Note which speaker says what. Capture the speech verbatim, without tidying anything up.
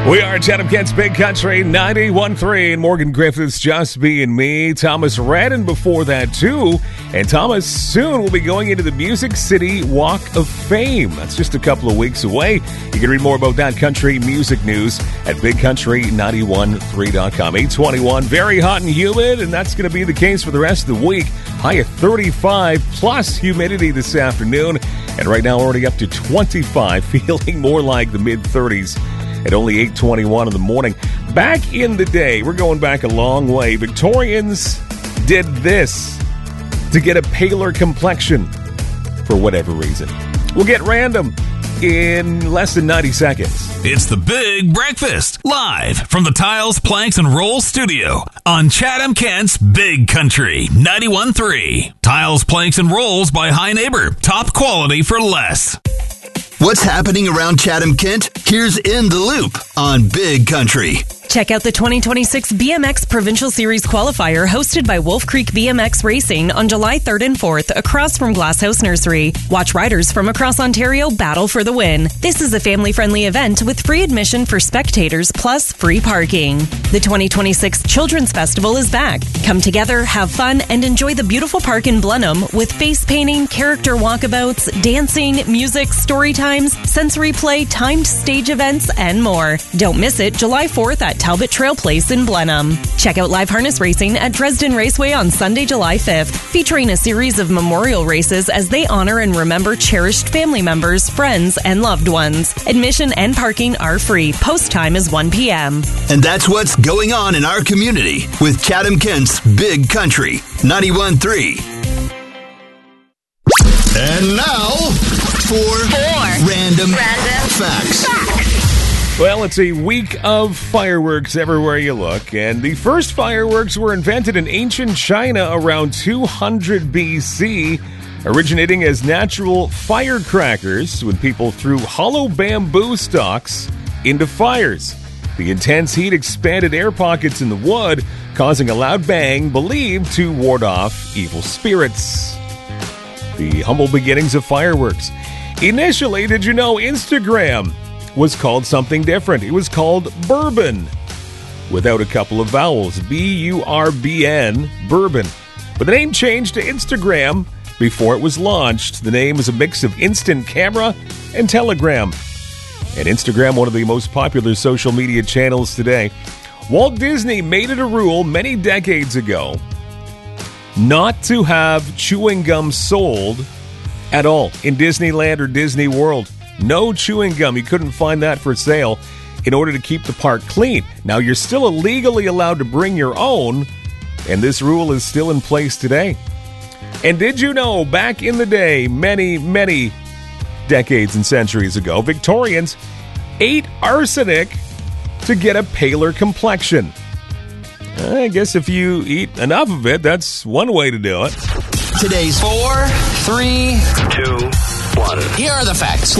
Speaker 1: We are Chatham Kent's Big Country ninety-one point three, and Morgan Griffiths, Just Being Me, Thomas Redden before that too. And Thomas soon will be going into the Music City Walk of Fame. That's just a couple of weeks away. You can read more about that country music news at big country nine one three dot com. eight twenty-one, very hot and humid, and that's going to be the case for the rest of the week. High of thirty-five plus humidity this afternoon, and right now already up to twenty-five, feeling more like the mid-thirties. At only eight twenty-one in the morning. Back in the day, we're going back a long way, Victorians did this to get a paler complexion for whatever reason. We'll get random in less than ninety seconds.
Speaker 2: It's the Big Breakfast, live from the Tiles, Planks, and Rolls studio on Chatham Kent's Big Country ninety-one point three. Tiles, Planks, and Rolls by High Neighbor. Top quality for less.
Speaker 3: What's happening around Chatham Kent? Here's In the Loop on Big Country.
Speaker 4: Check out the twenty twenty-six B M X Provincial Series qualifier hosted by Wolf Creek B M X Racing on July third and fourth across from Glasshouse Nursery. Watch riders from across Ontario battle for the win. This is a family-friendly event with free admission for spectators plus free parking. The twenty twenty-six Children's Festival is back. Come together, have fun, and enjoy the beautiful park in Blenheim with face painting, character walkabouts, dancing, music, story times, sensory play, timed stage events, and more. Don't miss it July fourth at Talbot Trail Place in Blenheim. Check out live harness racing at Dresden Raceway on Sunday, July fifth, featuring a series of memorial races as they honor and remember cherished family members, friends, and loved ones. Admission and parking are free. Post time is one p.m.
Speaker 3: And that's what's going on in our community with Chatham Kent's Big Country ninety-one point three. And now for
Speaker 5: Four.
Speaker 3: Random,
Speaker 5: Random
Speaker 3: Facts.
Speaker 5: Facts.
Speaker 1: Well, it's a week of fireworks everywhere you look, and the first fireworks were invented in ancient China around two hundred B C, originating as natural firecrackers when people threw hollow bamboo stalks into fires. The intense heat expanded air pockets in the wood, causing a loud bang believed to ward off evil spirits. The humble beginnings of fireworks. Initially, did you know Instagram was called something different? It was called Bourbon, without a couple of vowels. B U R B N, Bourbon. But the name changed to Instagram before it was launched. The name is a mix of instant camera and telegram. And Instagram, one of the most popular social media channels today. Walt Disney made it a rule many decades ago not to have chewing gum sold at all in Disneyland or Disney World. No chewing gum. You couldn't find that for sale in order to keep the park clean. Now, you're still legally allowed to bring your own, and this rule is still in place today. And did you know, back in the day, many, many decades and centuries ago, Victorians ate arsenic to get a paler complexion? I guess if you eat enough of it, that's one way to do it.
Speaker 3: Today's
Speaker 6: Four, three,
Speaker 3: two, one.
Speaker 6: Here are the facts.